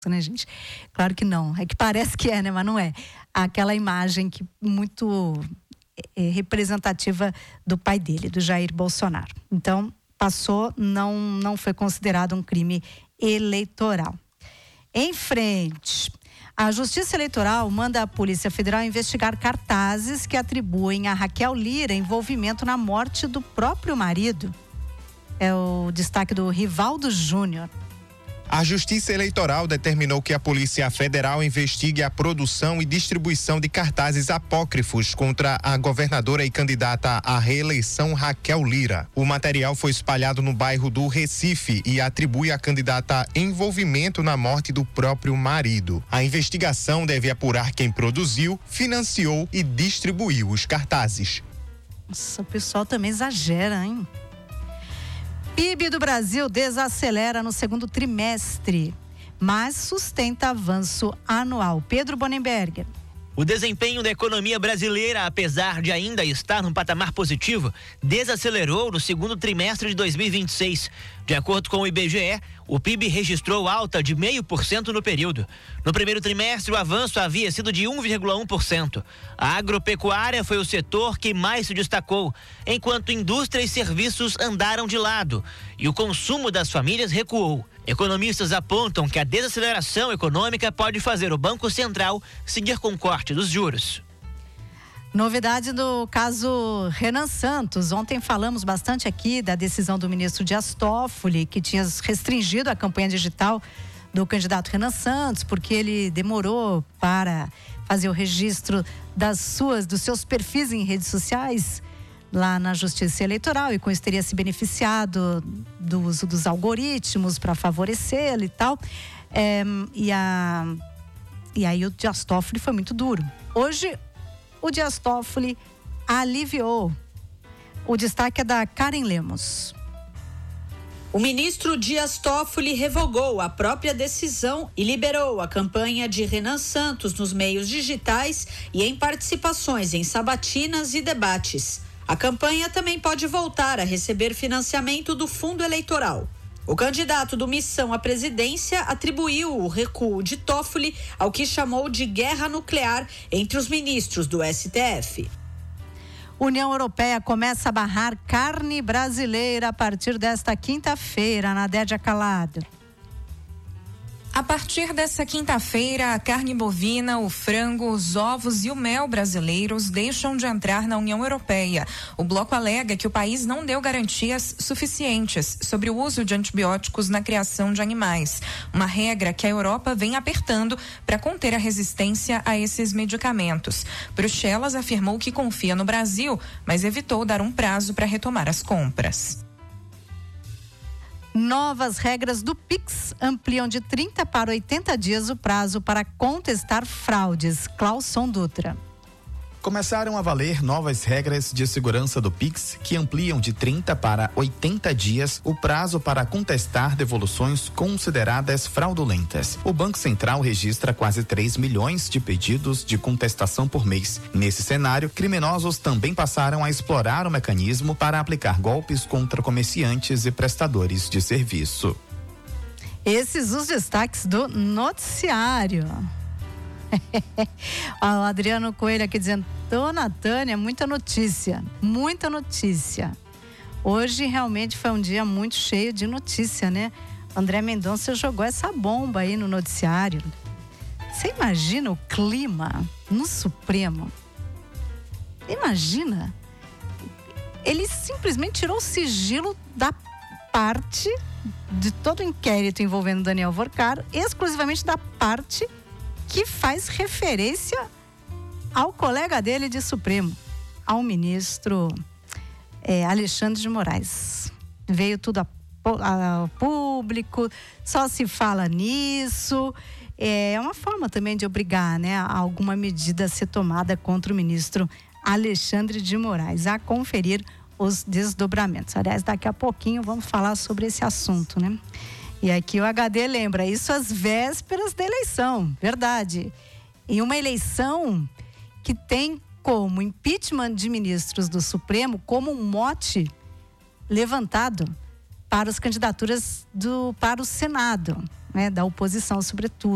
né, gente? Claro que não. É que parece que é, né? Mas não é. Aquela imagem que muito representativa do pai dele, do Jair Bolsonaro. Então, passou, não foi considerado um crime eleitoral. Em frente, a Justiça Eleitoral manda a Polícia Federal investigar cartazes que atribuem a Raquel Lira envolvimento na morte do próprio marido. É o destaque do Rivaldo Júnior. A Justiça Eleitoral determinou que a Polícia Federal investigue a produção e distribuição de cartazes apócrifos contra a governadora e candidata à reeleição Raquel Lira. O material foi espalhado no bairro do Recife e atribui à candidata envolvimento na morte do próprio marido. A investigação deve apurar quem produziu, financiou e distribuiu os cartazes. Nossa, o pessoal também exagera, hein? PIB do Brasil desacelera no segundo trimestre, mas sustenta avanço anual. Pedro Bonenberger. O desempenho da economia brasileira, apesar de ainda estar num patamar positivo, desacelerou no segundo trimestre de 2026. De acordo com o IBGE, o PIB registrou alta de 0,5% no período. No primeiro trimestre, o avanço havia sido de 1,1%. A agropecuária foi o setor que mais se destacou, enquanto indústria e serviços andaram de lado e o consumo das famílias recuou. Economistas apontam que a desaceleração econômica pode fazer o Banco Central seguir com o corte dos juros. Novidade do caso Renan Santos. Ontem falamos bastante aqui da decisão do ministro Dias Toffoli, que tinha restringido a campanha digital do candidato Renan Santos, porque ele demorou para fazer o registro dos seus perfis em redes sociais lá na Justiça Eleitoral, e com isso teria se beneficiado do uso dos algoritmos para favorecê-lo e tal. E aí o Dias Toffoli foi muito duro. Hoje, o Dias Toffoli aliviou. O destaque é da Karen Lemos. O ministro Dias Toffoli revogou a própria decisão e liberou a campanha de Renan Santos nos meios digitais e em participações em sabatinas e debates. A campanha também pode voltar a receber financiamento do fundo eleitoral. O candidato do Missão à presidência atribuiu o recuo de Toffoli ao que chamou de guerra nuclear entre os ministros do STF. União Europeia começa a barrar carne brasileira a partir desta quinta-feira, Nadédia Calado. A partir dessa quinta-feira, a carne bovina, o frango, os ovos e o mel brasileiros deixam de entrar na União Europeia. O bloco alega que o país não deu garantias suficientes sobre o uso de antibióticos na criação de animais. Uma regra que a Europa vem apertando para conter a resistência a esses medicamentos. Bruxelas afirmou que confia no Brasil, mas evitou dar um prazo para retomar as compras. Novas regras do Pix ampliam de 30 para 80 dias o prazo para contestar fraudes. Clauson Dutra. Começaram a valer novas regras de segurança do Pix que ampliam de 30 para 80 dias o prazo para contestar devoluções consideradas fraudulentas. O Banco Central registra quase 3 milhões de pedidos de contestação por mês. Nesse cenário, criminosos também passaram a explorar o mecanismo para aplicar golpes contra comerciantes e prestadores de serviço. Esses os destaques do noticiário. O Adriano Coelho aqui dizendo: Dona Tânia, muita notícia. Hoje realmente foi um dia muito cheio de notícia, né? André Mendonça jogou essa bomba aí no noticiário. Você imagina o clima no Supremo? Imagina? Ele simplesmente tirou o sigilo da parte de todo o inquérito envolvendo Daniel Vorcaro, exclusivamente da parte que faz referência ao colega dele de Supremo, ao ministro Alexandre de Moraes. Veio tudo a público, só se fala nisso. É uma forma também de obrigar, né, a alguma medida a ser tomada contra o ministro Alexandre de Moraes. A conferir os desdobramentos. Aliás, daqui a pouquinho vamos falar sobre esse assunto, né? E aqui o HD lembra, isso às vésperas da eleição, verdade. Em uma eleição que tem como impeachment de ministros do Supremo como um mote levantado para as candidaturas para o Senado, né, da oposição, sobretudo.